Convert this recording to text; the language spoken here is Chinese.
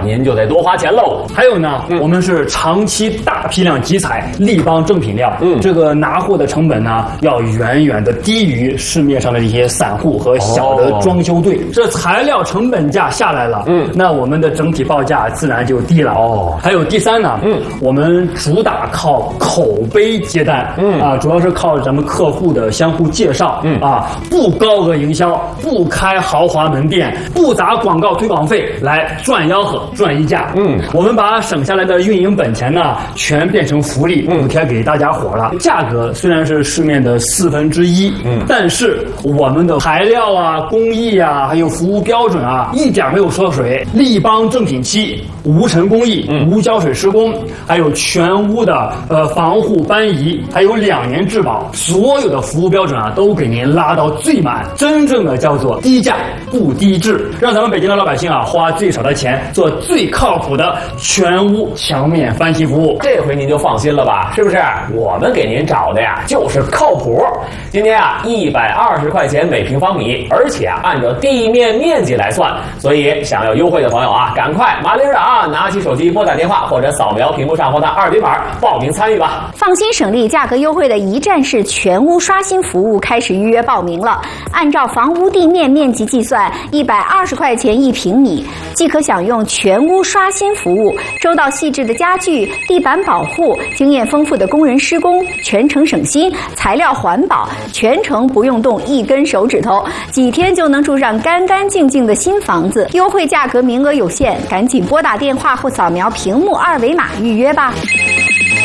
您就得多花钱喽。 还有呢，我们是长期大批量集采立邦正品料，这个拿货的成本呢，要远远的低于市面上的一些散户和小的装修队。这材料成本价下来了，那我们的整体报价自然就低了。还有第三呢，我们主打靠口碑接单，主要是靠咱们客户的相互介绍，不高额营销，不开豪华门店，不砸广告推广费来赚吆喝赚溢价。我们把省下来的运营本钱呢，全变成福利补贴给大家伙了。价格虽然是市面的1/4，但是我们的材料啊、工艺啊，还有服务标准啊，一点没有缩水。立邦正品漆，无尘工艺，无胶水施工，还有全屋的防护搬移，还有2年质保，所有的服务标准啊都给您拉到最满，真正的叫做低价不低质，让咱们北京的老百姓啊花最少的钱做最靠谱的全屋墙面翻新服务。 这回您就放心了吧？是不是？我们给您找的呀就是靠谱。今天啊120块钱每平方米，而且啊按照地面面积来算，所以想要优惠的朋友啊，赶快麻溜的啊拿起手机拨打电话或者扫描屏幕上方的2维码报名参与吧。 放心省力价格优惠的一站式全屋刷新服务开始预约报名了。按照房屋地面面积计算，120块钱1平米，即可享用全屋刷新服务，周到细致的家具、地板保护，经验丰富的工人施工，全程省心，材料环保，全程不用动1根手指头，几天就能住上干干净净的新房子。优惠价格名额有限，赶紧拨打电话或扫描屏幕2维码预约吧。